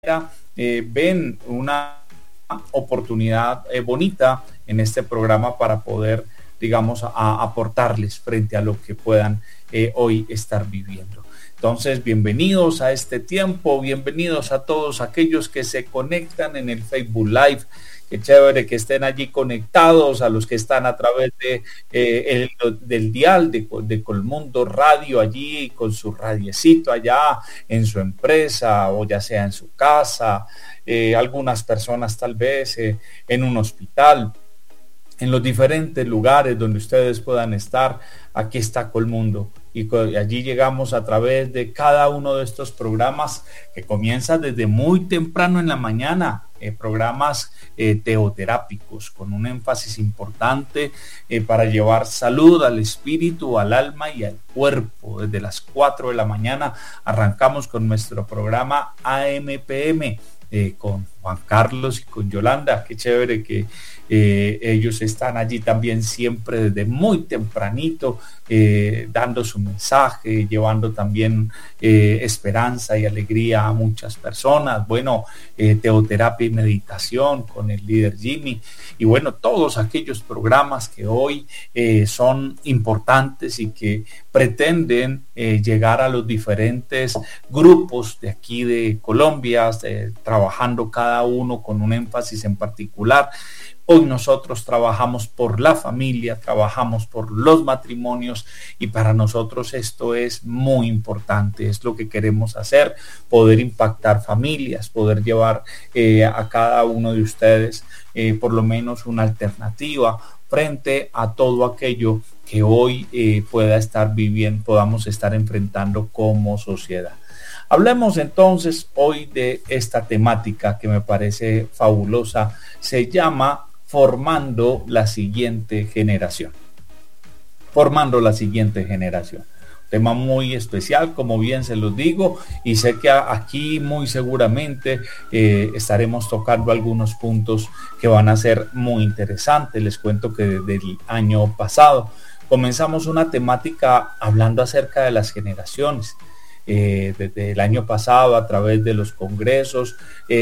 ven una oportunidad bonita en este programa para poder, digamos, aportarles frente a lo que puedan hoy estar viviendo. Entonces, bienvenidos a este tiempo, bienvenidos a todos aquellos que se conectan en el Facebook Live. Qué chévere que estén allí conectados, a los que están a través del dial de Colmundo Radio, allí con su radiecito allá en su empresa o ya sea en su casa, algunas personas tal vez en un hospital, en los diferentes lugares donde ustedes puedan estar. Aquí está Colmundo y allí llegamos a través de cada uno de estos programas que comienzan desde muy temprano en la mañana, programas teoterápicos con un énfasis importante para llevar salud al espíritu, al alma y al cuerpo. Desde las 4 de la mañana arrancamos con nuestro programa AMPM con Juan Carlos y con Yolanda. Qué chévere que ellos están allí también siempre desde muy tempranito, dando su mensaje, llevando también esperanza y alegría a muchas personas. Bueno, teoterapia y meditación con el líder Jimmy, y bueno, todos aquellos programas que hoy son importantes y que pretenden llegar a los diferentes grupos de aquí de Colombia, trabajando cada uno con un énfasis en particular. Hoy nosotros trabajamos por la familia, trabajamos por los matrimonios, y para nosotros esto es muy importante, es lo que queremos hacer, poder impactar familias, poder llevar a cada uno de ustedes por lo menos una alternativa frente a todo aquello que hoy pueda estar viviendo, podamos estar enfrentando como sociedad. Hablemos entonces hoy de esta temática que me parece fabulosa. Se llama Formando la siguiente generación. Formando la siguiente generación. Tema muy especial, como bien se los digo, y sé que aquí muy seguramente estaremos tocando algunos puntos que van a ser muy interesantes. Les cuento que desde el año pasado comenzamos una temática hablando acerca de las generaciones. Desde el año pasado, a través de los congresos,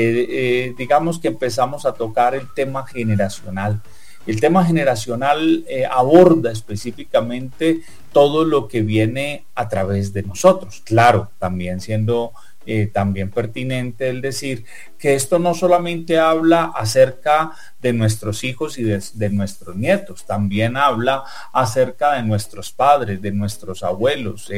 digamos que empezamos a tocar el tema generacional. El tema generacional aborda específicamente todo lo que viene a través de nosotros. Claro, también siendo también pertinente el decir que esto no solamente habla acerca de nuestros hijos y de nuestros nietos, también habla acerca de nuestros padres, de nuestros abuelos.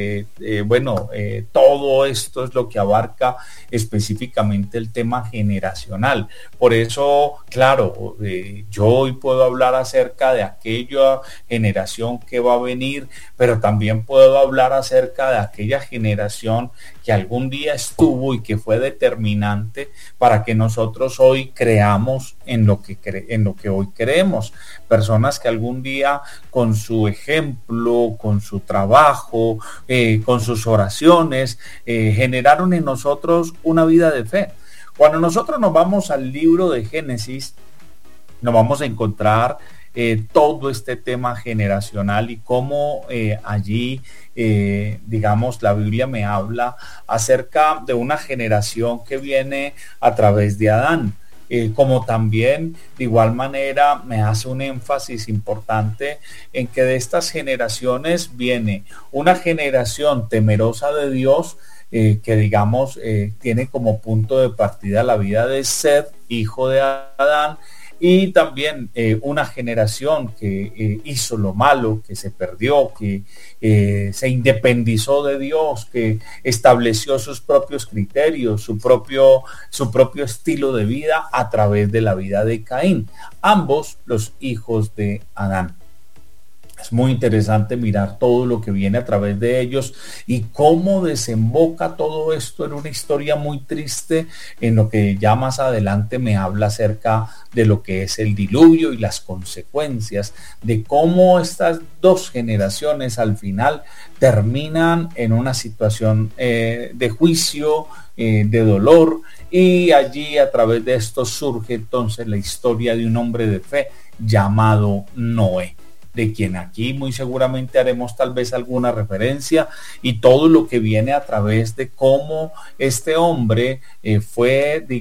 Todo esto es lo que abarca específicamente el tema generacional. Por eso, claro, yo hoy puedo hablar acerca de aquella generación que va a venir, pero también puedo hablar acerca de aquella generación que algún día estuvo y que fue determinante para que nosotros hoy creamos en lo que hoy creemos. Personas que algún día con su ejemplo, con su trabajo, con sus oraciones, generaron en nosotros una vida de fe. Cuando nosotros nos vamos al libro de Génesis, nos vamos a encontrar todo este tema generacional y cómo allí, digamos, la Biblia me habla acerca de una generación que viene a través de Adán. Como también de igual manera me hace un énfasis importante en que de estas generaciones viene una generación temerosa de Dios, que digamos tiene como punto de partida la vida de Seth, hijo de Adán, y también una generación que hizo lo malo, que se perdió, que se independizó de Dios, que estableció sus propios criterios, su propio estilo de vida a través de la vida de Caín, ambos los hijos de Adán. Es muy interesante mirar todo lo que viene a través de ellos y cómo desemboca todo esto en una historia muy triste, en lo que ya más adelante me habla acerca de lo que es el diluvio y las consecuencias de cómo estas dos generaciones al final terminan en una situación de juicio, de dolor, y allí a través de esto surge entonces la historia de un hombre de fe llamado Noé. de quien aquí muy seguramente haremos tal vez alguna referencia, y todo lo que viene a través de cómo este hombre fue,